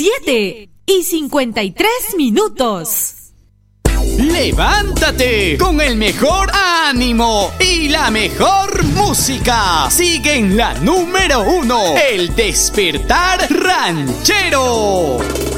7:53. ¡Levántate! Con el mejor ánimo y la mejor música. Sigue en la número 1, El Despertar Ranchero.